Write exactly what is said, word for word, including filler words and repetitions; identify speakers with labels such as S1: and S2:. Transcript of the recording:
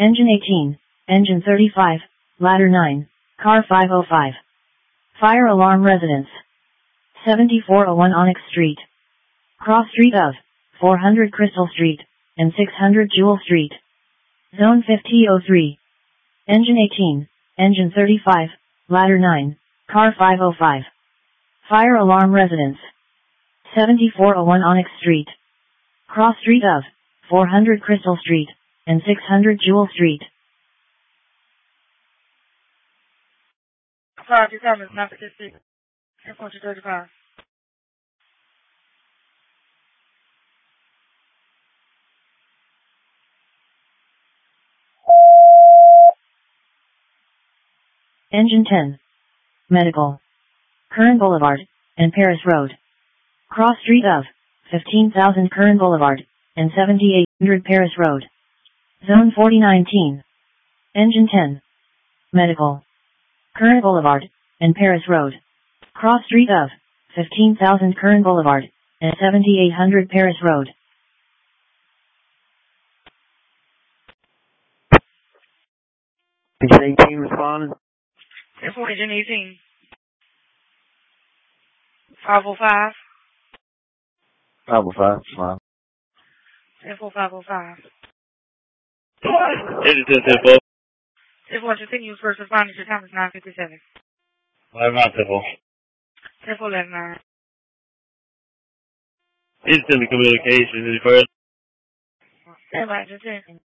S1: Engine eighteen, Engine thirty-five, Ladder nine, Car five oh five. Fire alarm residence. seventy-four oh one Onyx Street. Cross Street of four hundred Crystal Street and six hundred Jewel Street. Zone fifty oh three. Engine eighteen, Engine thirty-five, Ladder nine, Car five oh five. Fire alarm residence. seventy-four oh one Onyx Street. Cross Street of four hundred Crystal Street and six hundred Jewel Street.
S2: five two seven, nine fifty-six, airport thirty-five.
S1: Engine ten. Medical. Curran Boulevard and Paris Road. Cross Street of fifteen thousand Curran Boulevard and seventy-eight hundred Paris Road. Zone forty nineteen. Engine ten. Medical. Curran Boulevard and Paris Road. Cross Street of fifteen thousand Curran Boulevard and seventy-eight hundred Paris Road.
S3: Engine eighteen responding.
S2: Airport Engine eighteen. five oh five.
S3: five oh five, fine.
S2: Airport five oh five.
S3: Engine ten, ten, four.
S2: Airport continues first responding to time is nine fifty-seven.
S3: eleven nine, ten, four.
S2: Airport eleven nine.
S3: Instant communication is first.
S2: Airport ten.